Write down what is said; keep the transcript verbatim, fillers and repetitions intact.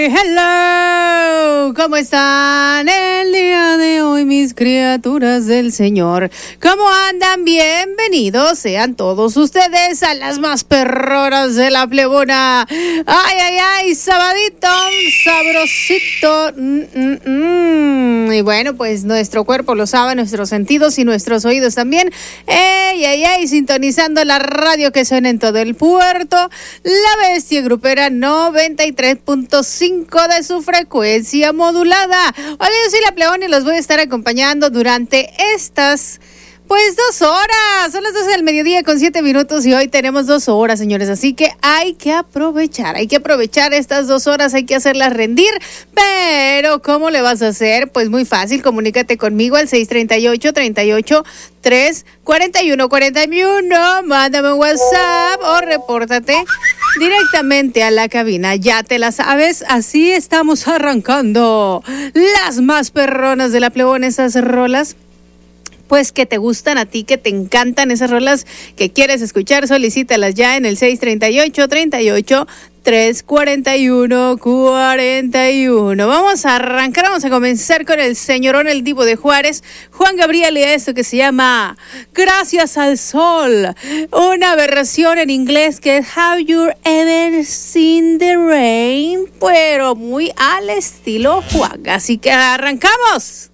Hello, ¿cómo están el día de hoy, mis criaturas del Señor? ¿Cómo andan? Bienvenidos sean todos ustedes a las más perronas de la plebona. Ay, ay, ay, sabadito, sabrosito. Mm, mm, mm. Y bueno, pues nuestro cuerpo lo sabe, nuestros sentidos y nuestros oídos también. Ey, ay, ay, sintonizando la radio que suena en todo el puerto. La Bestia Grupera noventa y tres punto cinco de su frecuencia modulada. Hola, yo soy la Plebona y los voy a estar acompañando durante estas, pues, dos horas. Son las doce del mediodía con siete minutos y hoy tenemos dos horas, señores. Así que hay que aprovechar, hay que aprovechar estas dos horas, hay que hacerlas rendir. Pero, ¿cómo le vas a hacer? Pues muy fácil, comunícate conmigo al seis treinta y ocho, treinta y ocho, tres, cuarenta y uno, cuarenta y uno. Mándame un WhatsApp o repórtate directamente a la cabina. Ya te la sabes, así estamos arrancando las más perronas de la plebona, esas rolas pues que te gustan a ti, que te encantan, esas rolas que quieres escuchar. Solicítalas ya en el seis treinta y ocho, treinta y ocho, tres, cuarenta y uno, cuarenta y uno. Vamos a arrancar, vamos a comenzar con el señorón, el Divo de Juárez, Juan Gabriel, y esto que se llama Gracias al Sol, una versión en inglés que es Have You Ever Seen the Rain, pero muy al estilo Juan. Así que arrancamos.